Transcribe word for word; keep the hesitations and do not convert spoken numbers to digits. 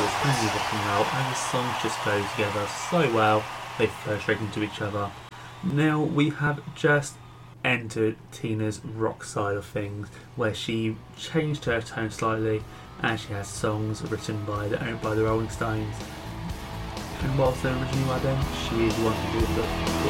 was only rocking out, and the songs just go together so well. They flow straight into each other. Now we have just entered Tina's rock side of things, where she changed her tone slightly, and she has songs written by the by the Rolling Stones. And whilst they originally by them, she is the one who did the